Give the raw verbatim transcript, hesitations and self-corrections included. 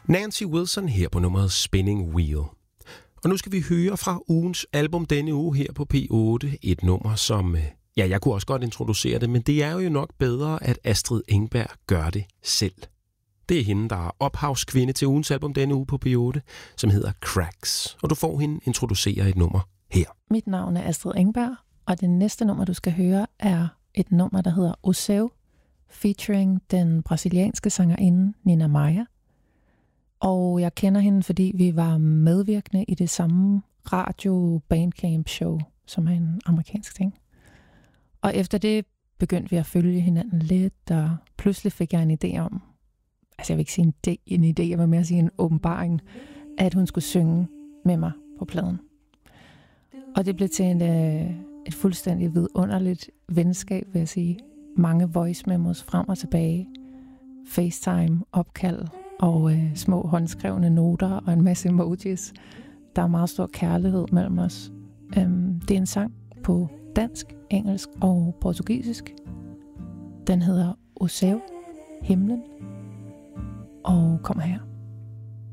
Nancy Wilson her på nummeret Spinning Wheel. Og nu skal vi høre fra ugens album denne uge her på P otte. Et nummer, som... Ja, jeg kunne også godt introducere det, men det er jo nok bedre, at Astrid Engberg gør det selv. Det er hende, der er ophavskvinde til ugens album denne uge på P otte, som hedder Cracks. Og du får hende introducere et nummer her. Mit navn er Astrid Engberg, og det næste nummer, du skal høre, er et nummer, der hedder O Seu, featuring den brasilianske sangerinde Nina Maia. Og jeg kender hende, fordi vi var medvirkende i det samme radio bandcamp show, som er en amerikansk ting. Og efter det begyndte vi at følge hinanden lidt, og pludselig fik jeg en idé om, altså jeg vil ikke sige en idé, en idé jeg vil mere sige en åbenbaring, at hun skulle synge med mig på pladen. Og det blev til en, et fuldstændig vidunderligt venskab, vil jeg sige. Mange voice memos frem og tilbage, FaceTime, opkald og øh, små håndskrevne noter og en masse emojis. Der er meget stor kærlighed mellem os. Øhm, det er en sang på dansk, engelsk og portugisisk. Den hedder O Seu, himlen, og kommer her.